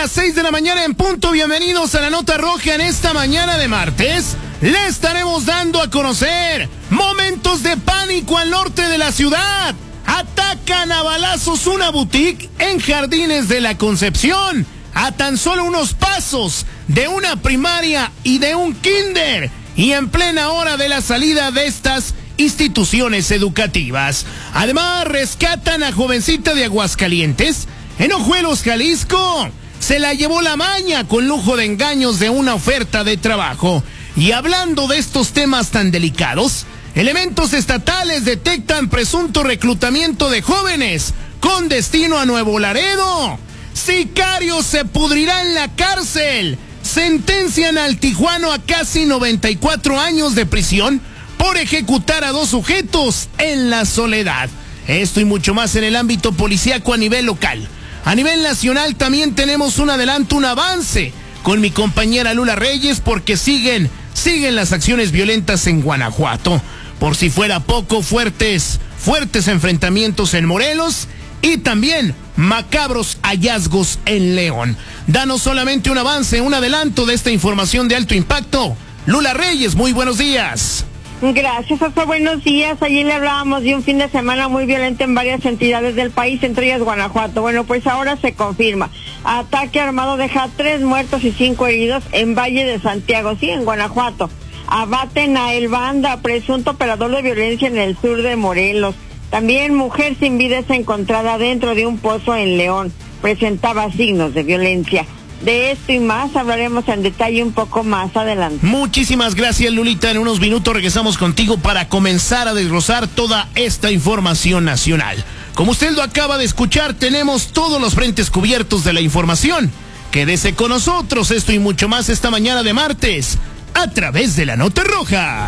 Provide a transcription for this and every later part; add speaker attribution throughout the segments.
Speaker 1: las 6 de la mañana en punto. Bienvenidos a la Nota Roja en esta mañana de martes. Le estaremos dando a conocer momentos de pánico al norte de la ciudad. Atacan a balazos una boutique en Jardines de la Concepción, a tan solo unos pasos de una primaria y de un kinder, y en plena hora de la salida de estas instituciones educativas. Además, rescatan a jovencita de Aguascalientes. En Ojuelos, Jalisco, se la llevó la maña con lujo de engaños de una oferta de trabajo. Y hablando de estos temas tan delicados, elementos estatales detectan presunto reclutamiento de jóvenes con destino a Nuevo Laredo. Sicario se pudrirá en la cárcel. Sentencian al tijuano a casi 94 años de prisión por ejecutar a 2 sujetos en La Soledad. Esto y mucho más en el ámbito policíaco a nivel local. A nivel nacional también tenemos un adelanto, un avance con mi compañera Lula Reyes, porque siguen las acciones violentas en Guanajuato. Por si fuera poco, fuertes enfrentamientos en Morelos y también macabros hallazgos en León. Danos solamente un avance, un adelanto de esta información de alto impacto. Lula Reyes, muy buenos días.
Speaker 2: Gracias, hasta buenos días. Ayer le hablábamos de un fin de semana muy violento en varias entidades del país, entre ellas Guanajuato. Bueno, pues ahora se confirma. Ataque armado deja 3 muertos y 5 heridos en Valle de Santiago, sí, en Guanajuato. Abaten a El Banda, presunto operador de violencia en el sur de Morelos. También mujer sin vida es encontrada dentro de un pozo en León. Presentaba signos de violencia. De esto y más hablaremos en detalle un poco más adelante.
Speaker 1: Muchísimas gracias, Lulita. En unos minutos regresamos contigo para comenzar a desglosar toda esta información nacional. Como usted lo acaba de escuchar, tenemos todos los frentes cubiertos de la información. Quédese con nosotros, esto y mucho más esta mañana de martes, a través de la Nota Roja.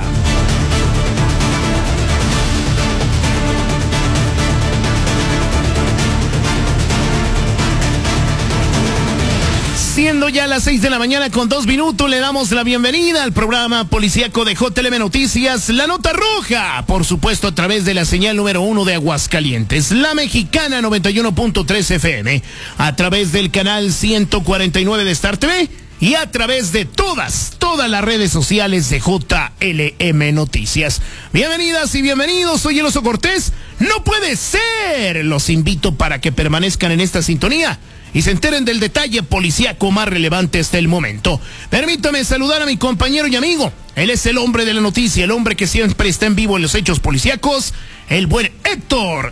Speaker 1: Siendo ya las 6 de la mañana con 2 minutos, le damos la bienvenida al programa policíaco de JLM Noticias, La Nota Roja, por supuesto a través de la señal número 1 de Aguascalientes, La Mexicana 91.3 FM, a través del canal 149 de Star TV y a través de todas las redes sociales de JLM Noticias. Bienvenidas y bienvenidos, soy el Oso Cortés. No puede ser, los invito para que permanezcan en esta sintonía y se enteren del detalle policíaco más relevante hasta el momento. Permítame saludar a mi compañero y amigo. Él es el hombre de la noticia, el hombre que siempre está en vivo en los hechos policíacos, el buen Héctor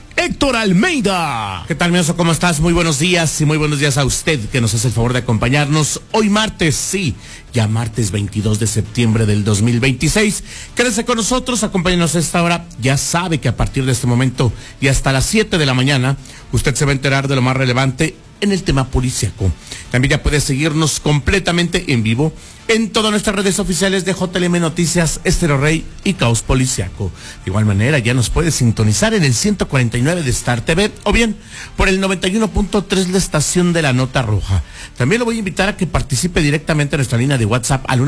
Speaker 1: Almeida.
Speaker 3: ¿Qué tal, mi Oso? ¿Cómo estás? Muy buenos días y muy buenos días a usted que nos hace el favor de acompañarnos hoy martes, sí, ya martes 22 de septiembre del 2026. Quédese con nosotros, acompáñenos a esta hora. Ya sabe que a partir de este momento y hasta las 7 de la mañana, usted se va a enterar de lo más relevante en el tema policíaco. También ya puede seguirnos completamente en vivo en todas nuestras redes oficiales de JLM Noticias, Estéreo Rey y Caos Policíaco. De igual manera, ya nos puede sintonizar en el 149 de Star TV o bien por el 91.3 la estación de la Nota Roja. También lo voy a invitar a que participe directamente en nuestra línea de WhatsApp al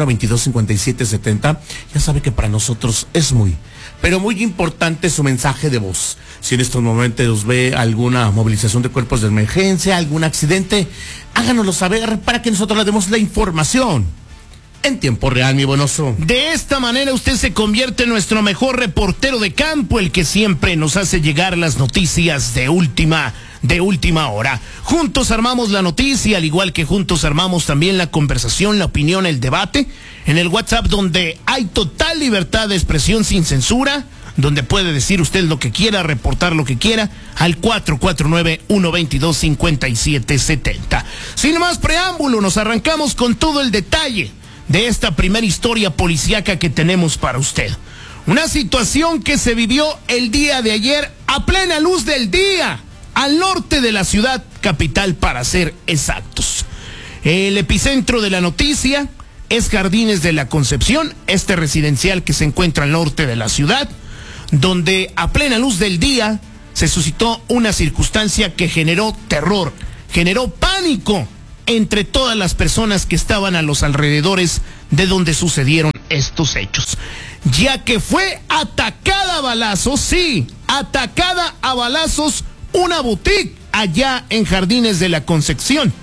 Speaker 3: 122-5770. Ya sabe que para nosotros es muy, pero muy importante su mensaje de voz. Si en estos momentos ve alguna movilización de cuerpos de emergencia, algún accidente, háganoslo saber para que nosotros le demos la información en tiempo real, mi buen Oso.
Speaker 1: De esta manera usted se convierte en nuestro mejor reportero de campo, el que siempre nos hace llegar las noticias de última hora. Juntos armamos la noticia, al igual que juntos armamos también la conversación, la opinión, el debate, en el WhatsApp, donde hay total libertad de expresión sin censura, donde puede decir usted lo que quiera, reportar lo que quiera, al 449-122-5770. Sin más preámbulo, nos arrancamos con todo el detalle de esta primera historia policíaca que tenemos para usted. Una situación que se vivió el día de ayer a plena luz del día, al norte de la ciudad capital, para ser exactos. El epicentro de la noticia es Jardines de la Concepción, este residencial que se encuentra al norte de la ciudad, donde a plena luz del día se suscitó una circunstancia que generó terror, generó pánico entre todas las personas que estaban a los alrededores de donde sucedieron estos hechos, ya que fue atacada a balazos, sí, atacada a balazos una boutique allá en Jardines de la Concepción.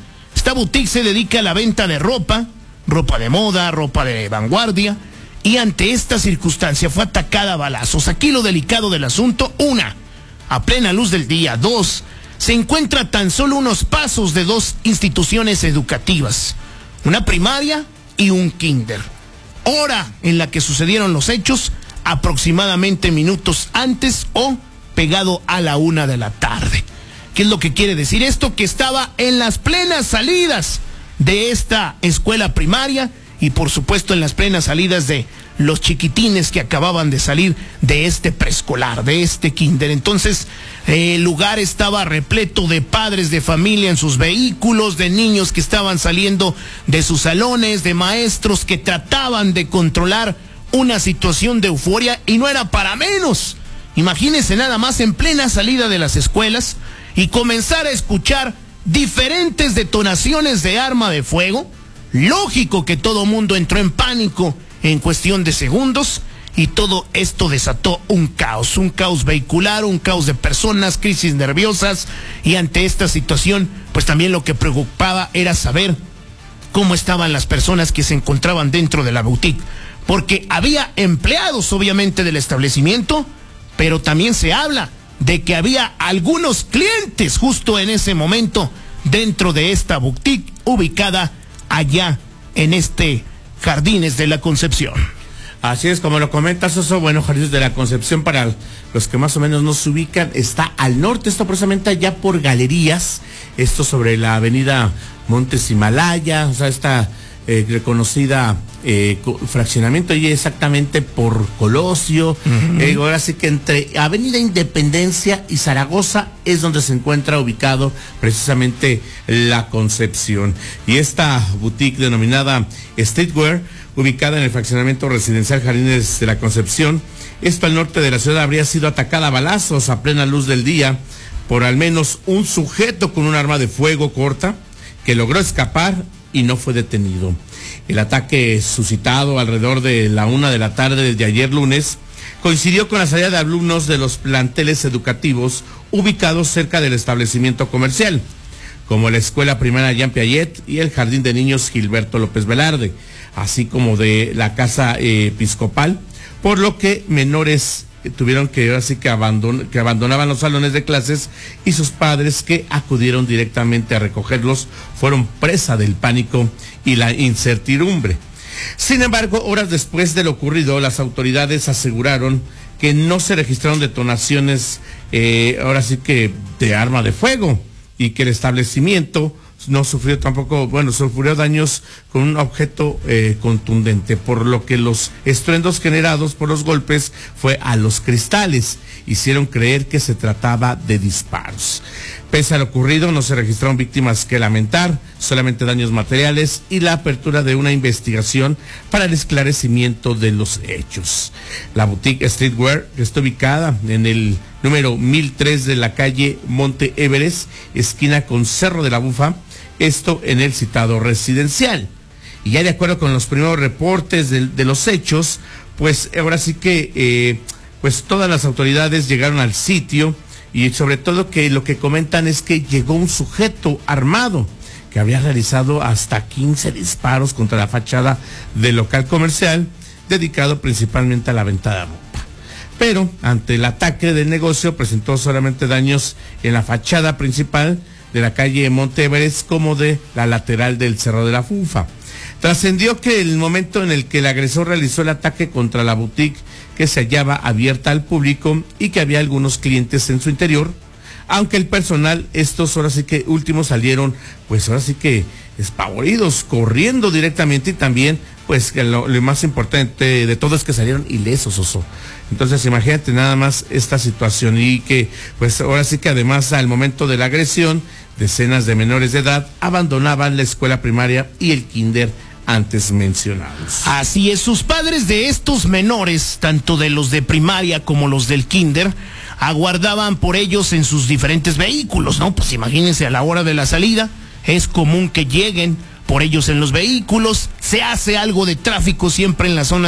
Speaker 1: Esta boutique se dedica a la venta de ropa de moda, ropa de vanguardia, y ante esta circunstancia fue atacada a balazos. Aquí lo delicado del asunto: 1, a plena luz del día; 2, se encuentra a tan solo unos pasos de 2 instituciones educativas, una primaria y un kinder. Hora en la que sucedieron los hechos, aproximadamente minutos antes o pegado a la 1 de la tarde. ¿Qué es lo que quiere decir esto? Que estaba en las plenas salidas de esta escuela primaria y por supuesto en las plenas salidas de los chiquitines que acababan de salir de este preescolar, de este kinder. Entonces el lugar estaba repleto de padres de familia en sus vehículos, de niños que estaban saliendo de sus salones, de maestros que trataban de controlar una situación de euforia, y no era para menos. Imagínense nada más, en plena salida de las escuelas, y comenzar a escuchar diferentes detonaciones de arma de fuego. Lógico que todo mundo entró en pánico en cuestión de segundos, y todo esto desató un caos vehicular, un caos de personas, crisis nerviosas. Y ante esta situación, pues también lo que preocupaba era saber cómo estaban las personas que se encontraban dentro de la boutique, porque había empleados obviamente del establecimiento, pero también se habla de que había algunos clientes justo en ese momento dentro de esta boutique ubicada allá en este Jardines de la Concepción.
Speaker 3: Así es, como lo comentas, Oso. Bueno, Jardines de la Concepción, para los que más o menos no se ubican, está al norte, esto precisamente allá por Galerías, esto sobre la avenida Montes Himalaya, o sea, esta reconocida fraccionamiento, y exactamente por Colosio. Ahora sí que entre Avenida Independencia y Zaragoza es donde se encuentra ubicado precisamente la Concepción. Y esta boutique denominada Streetwear, ubicada en el fraccionamiento residencial Jardines de la Concepción, esto al norte de la ciudad, habría sido atacada a balazos a plena luz del día por al menos un sujeto con un arma de fuego corta, que logró escapar y no fue detenido. El ataque, suscitado alrededor de la 1 de la tarde desde ayer lunes, coincidió con la salida de alumnos de los planteles educativos ubicados cerca del establecimiento comercial, como la Escuela Primaria Jean Piaget y el Jardín de Niños Gilberto López Velarde, así como de la Casa Episcopal, por lo que menores tuvieron que, así que abandonaban los salones de clases, y sus padres, que acudieron directamente a recogerlos, fueron presa del pánico y la incertidumbre. Sin embargo, horas después de lo ocurrido, las autoridades aseguraron que no se registraron detonaciones, ahora sí que de arma de fuego, y que el establecimiento no sufrió tampoco, sufrió daños con un objeto contundente, por lo que los estruendos generados por los golpes fue a los cristales, hicieron creer que se trataba de disparos. Pese a lo ocurrido, no se registraron víctimas que lamentar, solamente daños materiales y la apertura de una investigación para el esclarecimiento de los hechos. La boutique Streetwear está ubicada en el número 1003 de la calle Monte Everest, esquina con Cerro de la Bufa, esto en el citado residencial. Y ya de acuerdo con los primeros reportes de los hechos, pues ahora sí que pues todas las autoridades llegaron al sitio, y sobre todo que lo que comentan es que llegó un sujeto armado que habría realizado hasta 15 disparos contra la fachada del local comercial, dedicado principalmente a la venta de ropa. Pero ante el ataque del negocio presentó solamente daños en la fachada principal de la calle Monte Everest como de la lateral del Cerro de la Fufa. Trascendió que el momento en el que el agresor realizó el ataque contra la boutique, que se hallaba abierta al público y que había algunos clientes en su interior, aunque el personal, estos ahora sí que últimos salieron, pues ahora sí que espavoridos, corriendo directamente, y también pues que lo más importante de todo es que salieron ilesos, Oso. Entonces imagínate nada más esta situación, y que pues ahora sí que además al momento de la agresión, decenas de menores de edad abandonaban la escuela primaria y el kinder antes mencionados.
Speaker 1: Así es, sus padres de estos menores, tanto de los de primaria como los del kinder, aguardaban por ellos en sus diferentes vehículos, ¿no? Pues imagínense, a la hora de la salida es común que lleguen por ellos en los vehículos, se hace algo de tráfico siempre en la zona